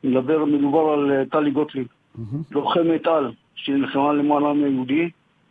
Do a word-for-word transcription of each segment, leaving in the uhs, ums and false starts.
מדבר, מדובר על טלי גוטליב, לוחמת על, שנלחמה למען העם היהודי,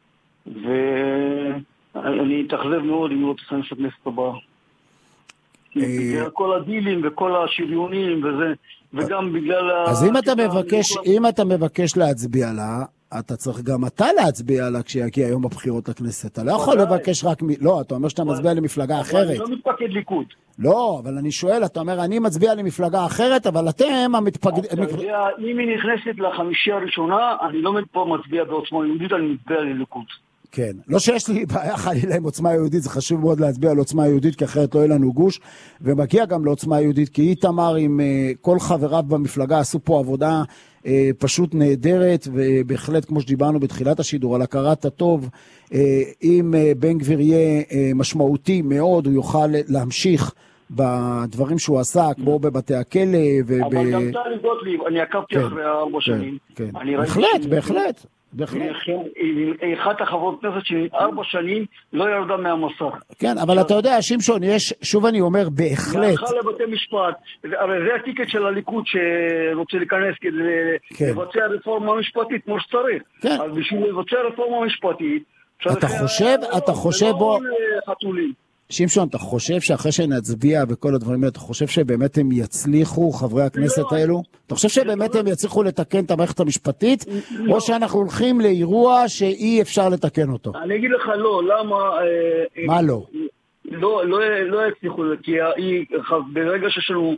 ואני אתאכזב מאוד אם לא תכנס לכנסת הבאה. בגלל כל הדילים וכל השריונים וזה, וגם בגלל... אז אם אתה מבקש, אם אתה מבקש להצביע לה, אתה צריך גם אתה להצביע לה כשיגיע יום הבחירות לכנסת. אתה לא יכול לבקש רק... לא, אתה אומר שאתה מצביע למפלגה אחרת. אני לא מתפקד ליכוד. לא, אבל אני שואל, אתה אומר, אני מצביע למפלגה אחרת, אבל אתם המתפקד... אתה יודע, אם היא נכנסת לחמישייה הראשונה, אני לא מצביע בעוצמה יהודית, אני מצביע לליכוד. כן, לא שיש לי בעיה חלילה עם עוצמה יהודית, זה חשוב מאוד להצביע על עוצמה יהודית, כי אחרת לא יהיה לנו גוש, ומגיע גם לעוצמה יהודית, כי איתמר עם uh, כל חבריו במפלגה עשו פה עבודה uh, פשוט נהדרת, ובהחלט כמו שדיברנו בתחילת השידור, על הכרת הטוב, uh, אם uh, בן גביר יהיה uh, משמעותי מאוד, הוא יוכל להמשיך בדברים שהוא עשה, כמו בבתי הכלא, וב... אבל גם טלי גוטליב, אני עקבתי כן, אחרי ארבע שנים. כן, כן. בהחלט, בהחלט. אחת החברות כנסת שארבע שנים לא ירדה מהמסך. כן, אבל אתה יודע, שמשון, יש, שוב אני אומר, בהחלט. הלכה לבתי משפט, הרי זה הטיקט של הליכוד שרוצה להיכנס כדי לבצע רפורמה משפטית כמו שצריך. אז בשביל לבצע רפורמה משפטית, אתה חושב, אתה חושב בו... שמשון, אתה חושב שאחרי שנצביע וכל הדברים האלה, אתה חושב שבאמת הם יצליחו, חברי הכנסת האלו? אתה חושב שבאמת הם יצליחו לתקן את המערכת המשפטית, או שאנחנו הולכים לאירוע שאי אפשר לתקן אותו? אני אגיד לך לא, למה... מה לא? לא יצליחו, כי ברגע שיש לנו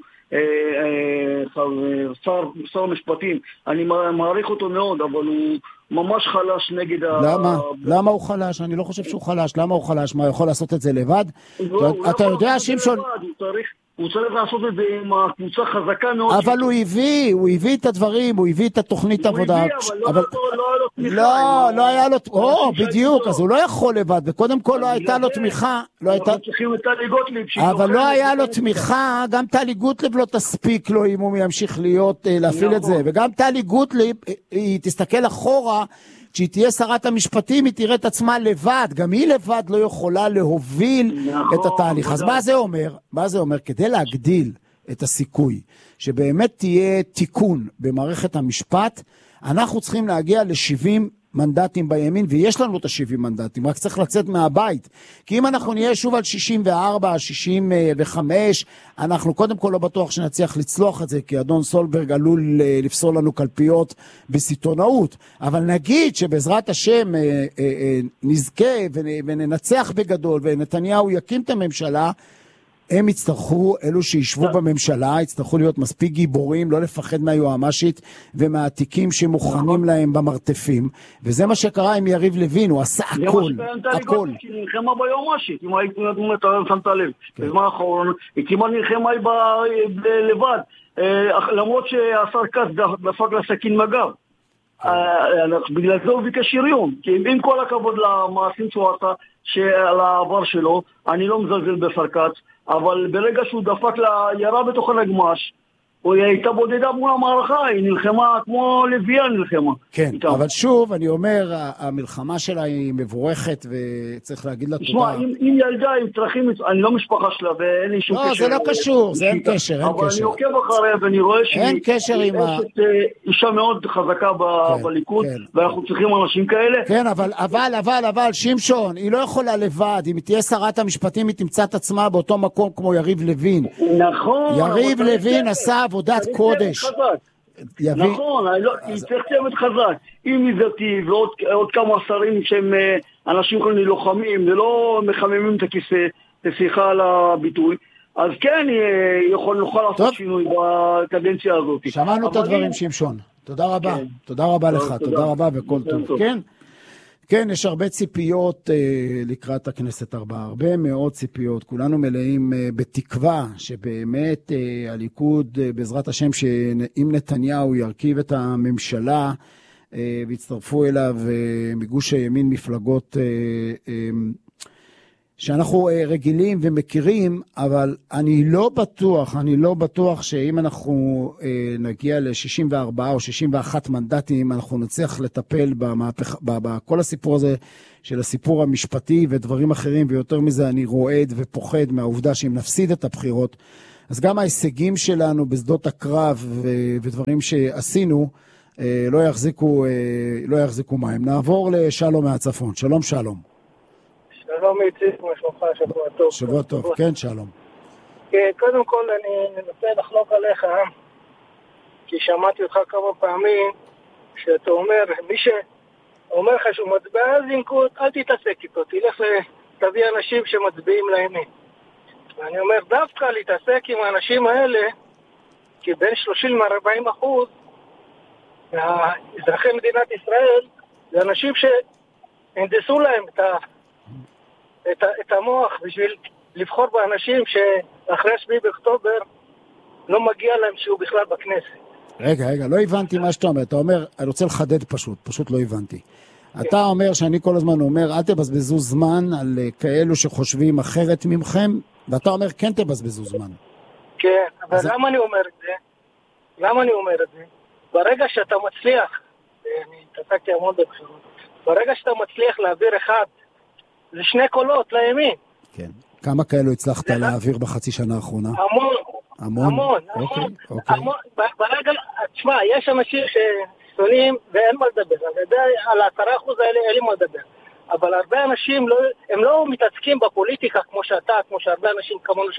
שר משפטים, אני מעריך אותו מאוד, אבל הוא... ממש חלש נגד ה... למה? למה הוא חלש? אני לא חושב שהוא חלש. למה הוא חלש? מה, הוא יכול לעשות את זה לבד? אתה יודע, שמשון... הוא צריך לעשות את זה עם הקבוצה חזקה מאוד. אבל הוא הביא, הוא הביא את הדברים, הוא הביא את התוכנית עבודה. הוא הביא, אבל לא היה לו תמיכה. לא, לא היה לו... או, בדיוק, אז הוא לא יכול לבד, וקודם כל לא הייתה לו תמיכה. אנחנו צריכים את טלי גוטליב. אבל לא היה לו תמיכה, גם טלי גוטליב לא תספיק לו אם הוא ימשיך להיות, להפעיל את זה. וגם טלי גוטליב, היא תסתכל אחורה, כשהיא תהיה שרת המשפטים, היא תראה את עצמה לבד, גם היא לבד לא יכולה להוביל את התהליך. אז מה זה אומר? מה זה אומר? כדי להגדיל את הסיכוי, שבאמת תהיה תיקון במערכת המשפט, אנחנו צריכים להגיע ל-שבעים מנדטים בימין, ויש לנו את ה-שבעים מנדטים, רק צריך לצאת מהבית. כי אם אנחנו נהיה שוב על שישים וארבע, שישים וחמש, אנחנו קודם כל לא בטוח שנצליח לצלוח את זה, כי אדון סולברג עלול לפסול לנו קלפיות בסיטונאות. אבל נגיד שבעזרת השם נזכה וננצח בגדול, ונתניהו יקים את הממשלה, הם יצטרכו, אלו שישבו בממשלה, יצטרכו להיות מספיק גיבורים, לא לפחד מהיועמשית ומהעתיקים שמוכנים להם במרתפים, וזה מה שקרה עם יריב לוין, הוא עשה הכל, הכל. היא נלחמה ביועמשית, אם הייתי שמת לב, בזמן האחרון, היא כמעט נלחמה לבד, למרות שהשר כץ דפק לסכין מגב. בגלל זה הוא ביקש שריון, כי עם כל הכבוד למעשים שהוא עשה, על העבר שלו, אני לא מזלזל בשר כץ, אבל ברגע שהוא דפק לה, ירה בתוך הנגמש, או היא הייתה בודדה מול המערכה, היא נלחמה כמו לביאה נלחמה. כן, איתם. אבל שוב, אני אומר, המלחמה שלה היא מבורכת, וצריך להגיד לה תודה. תשמע, אם, אם ילדה עם צרכים, אני לא משפחה שלה, ואין לי שום לא, קשר. לא, זה לא קשור, זה אין קשר, אין אבל קשר. אבל אני עוקב אחריה, ואני רואה שהיא עם ה... אישה מאוד חזקה ב... כן, בליכוד, כן. ואנחנו צריכים אנשים כאלה. כן, אבל, אבל, אבל, אבל, שמשון, היא לא יכולה לבד, אם היא תהיה שרת המשפטים, היא תמצא את עצמה באותו מקום כמו יריב לוין. נכון. יריב לוין עשה עבודת קודש. נכון, היא צריך צוות חזק. אם מזרתי ועוד כמה שרים שהם אנשים כאלה לוחמים ולא מחממים את הכיסא, סליחה על הביטוי, אז כן, נוכל לעשות שינוי בקדנציה הזאת. שמענו את הדברים, שמשון. תודה רבה. תודה רבה לך, תודה רבה וכל טוב. כן. כן, יש הרבה ציפיות אה, לקראת הכנסת ארבע, הרבה מאוד ציפיות, כולנו מלאים אה, בתקווה שבאמת אה, הליכוד אה, בעזרת השם שאם נתניהו ירכיב את הממשלה אה, והצטרפו אליו אה, מגוש הימין מפלגות אה, אה, שאנחנו אה, רגילים ומכירים, אבל אני לא בטוח, אני לא בטוח שאם אנחנו אה, נגיע ל-שישים וארבע או שישים ואחת מנדטים, אנחנו נצליח לטפל במהפך, בכל הסיפור הזה של הסיפור המשפטי ודברים אחרים, ויותר מזה אני רועד ופוחד מהעובדה שאם נפסיד את הבחירות, אז גם ההישגים שלנו בשדות הקרב ודברים שעשינו, לא יחזיקו, לא יחזיקו מים. נעבור לשלום מהצפון. שלום שלום. שלום איציק, מה שלומך? שבוע טוב. שבוע טוב, כן שלום. קודם כל אני מנסה לחלוק עליך, כי שמעתי אותך כמה פעמים, שאתה אומר, מי שאומר לך שהוא מצביע איזנקוט, אל תתעסק איתו, תלך תביא אנשים שמצביעים לימין. ואני אומר, דווקא להתעסק עם האנשים האלה, כי בין שלושים ל-ארבעים אחוז מהאזרחי מדינת ישראל, זה אנשים שהנדסו להם את, ה, את, ה, את המוח בשביל לבחור באנשים שאחרי שביעי באוקטובר לא מגיע להם שהוא בכלל בכנסת. רגע, רגע, לא הבנתי מה שאתה אומר. אתה אומר, אני רוצה לחדד פשוט, פשוט לא הבנתי. אתה אומר שאני כל הזמן אומר, אל תבזבזו זמן על כאלו שחושבים אחרת ממכם, ואתה אומר, כן תבזבזו זמן. כן, אבל למה אני אומר את זה? למה אני אומר את זה? ברגע שאתה מצליח, אני התעסקתי המון בבחירות, ברגע שאתה מצליח להעביר אחד, זה שני קולות לימין. כן. כמה כאלו הצלחת להעביר בחצי שנה האחרונה? המון. המון? המון, המון. ברגע, תשמע, יש אנשים ששונאים ואין מה לדבר. אני יודע, על העשרה אחוז האלה אין לי מה לדבר. אבל הרבה אנשים, לא, הם לא מתעסקים בפוליטיקה כמו שאתה, כמו שהרבה אנשים כמונו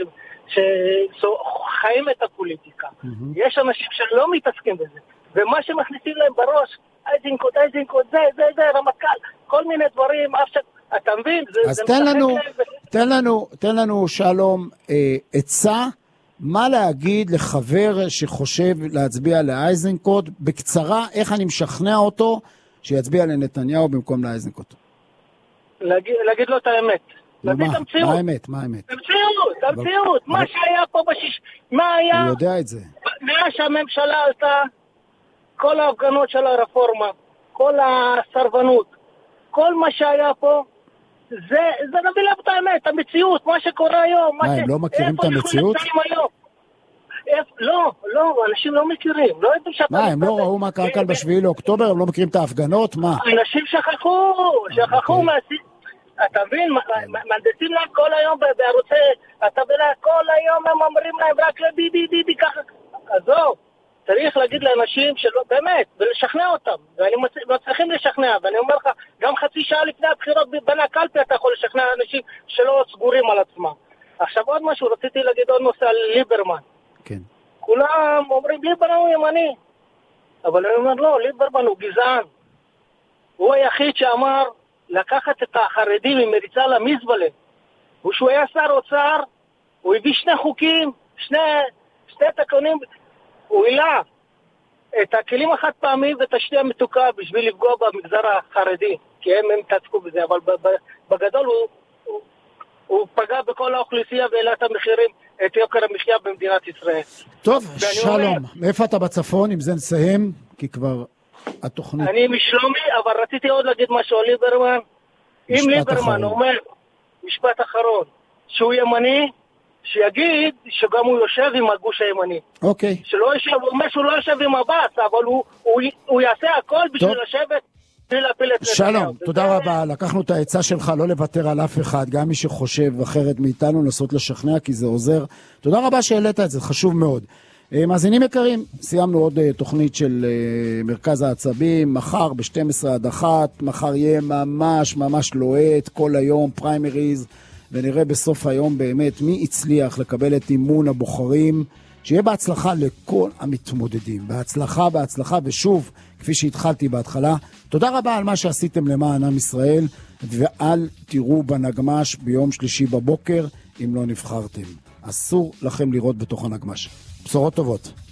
שחיים את הפוליטיקה. יש אנשים שלא מתעסקים בזה. ומה שמכניסים להם בראש, איזנקוט, איזנקוט, זה, זה, זה, רמטכ"ל, כל מיני דברים, אתה מבין? אז תן לנו, תן לנו, תן לנו, שלום, עצה, מה להגיד לחבר שחושב להצביע לאיזנקוט, בקצרה, איך אני משכנע אותו שיצביע לנתניהו במקום לאיזנקוט? להגיד, להגיד לו את האמת. להגיד את המציאות. מה האמת? מה האמת? המציאות, המציאות. מה שהיה פה בשיש... מה היה... אני יודע את זה. מאז שהממשלה עלתה, כל ההפגנות של הרפורמה, כל הסרבנות, כל מה שהיה פה, זה, זה נביא להם את האמת, המציאות, מה שקורה היום. מה, הם לא מכירים את המציאות? לא, לא, אנשים לא מכירים. לא יודעים שאתה... מה, הם לא ראו מה קרה כאן בשביעי לאוקטובר? הם לא מכירים את ההפגנות? מה? אנשים שכחו, שכחו מהסיפור. אתה מבין, מנדסים להם כל היום בערוצי, אתה מבין, כל היום הם אומרים להם רק לביבי, ביבי, ככה. עזוב, צריך להגיד לאנשים שלא, באמת, ולשכנע אותם. ואני מצליחים לשכנע, ואני אומר לך, גם חצי שעה לפני הבחירות בין הקלפי אתה יכול לשכנע אנשים שלא סגורים על עצמם. עכשיו עוד משהו, רציתי להגיד עוד נושא על ליברמן. כן. כולם אומרים, ליברמן הוא ימני. אבל אני אומר, לא, ליברמן הוא גזען. הוא היחיד שאמר לקחת את החרדים עם מריצה למזבלה. וכשהוא היה שר אוצר, הוא הביא שני חוקים, שני, שני תקונים, הוא העלה את הכלים החד פעמים ואת השתייה המתוקה בשביל לפגוע במגזר החרדי, כי הם, הם תעסקו בזה, אבל בגדול הוא, הוא, הוא פגע בכל האוכלוסייה והעלה את המחירים, את יוקר המחיה במדינת ישראל. טוב, שלום, אומר, מאיפה אתה בצפון, אם זה נסיים, כי כבר התוכנית... אני משלומי, אבל רציתי עוד להגיד משהו על ליברמן. אם ליברמן אומר, משפט אחרון, שהוא ימני, שיגיד שגם הוא יושב עם הגוש הימני. אוקיי. שלא יושב, הוא אומר שהוא לא יושב עם הבאס, אבל הוא, הוא, הוא יעשה הכל בשביל טוב. לשבת, בשביל להפיל את נתניהו. שלום, תודה רבה. לקחנו את העצה שלך לא לוותר על אף אחד, גם מי שחושב אחרת מאיתנו, לנסות לשכנע, כי זה עוזר. תודה רבה שהעלית את זה, חשוב מאוד. מאזינים יקרים, סיימנו עוד תוכנית של מרכז העצבים, מחר ב-שתים עשרה עד אחת, מחר יהיה ממש ממש לוהט, כל היום פריימריז, ונראה בסוף היום באמת מי הצליח לקבל את אימון הבוחרים, שיהיה בהצלחה לכל המתמודדים, בהצלחה, בהצלחה, ושוב, כפי שהתחלתי בהתחלה, תודה רבה על מה שעשיתם למען עם ישראל, ואל תראו בנגמש ביום שלישי בבוקר אם לא נבחרתם. אסור לכם לראות בתוך הנגמש. בשורות טובות.